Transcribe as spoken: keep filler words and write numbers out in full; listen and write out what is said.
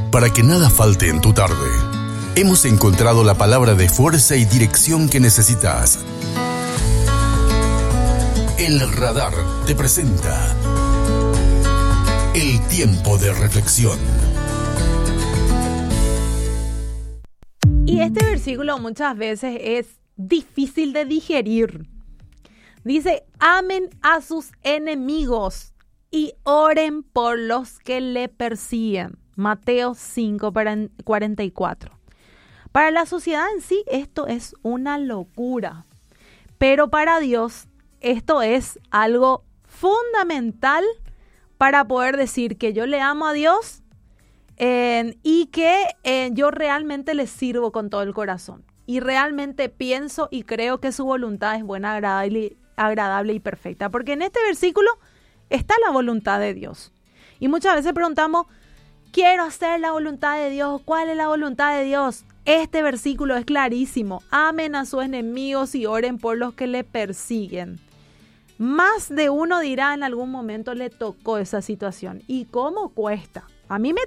Para que nada falte en tu tarde, hemos encontrado la palabra de fuerza y dirección que necesitas. El Radar te presenta el tiempo de reflexión. Y este versículo muchas veces es difícil de digerir. Dice, amen a sus enemigos y oren por los que le persiguen. Mateo cinco, cuarenta y cuatro. Para la sociedad en sí esto es una locura, pero para Dios esto es algo fundamental para poder decir que yo le amo a Dios eh, y que eh, yo realmente le sirvo con todo el corazón. Y realmente pienso y creo que su voluntad es buena, agradable, agradable y perfecta. Porque en este versículo está la voluntad de Dios. Y muchas veces preguntamos, quiero hacer la voluntad de Dios. ¿Cuál es la voluntad de Dios? Este versículo es clarísimo. Amen a sus enemigos y oren por los que le persiguen. Más de uno dirá en algún momento le tocó esa situación. ¿Y cómo cuesta? A mí me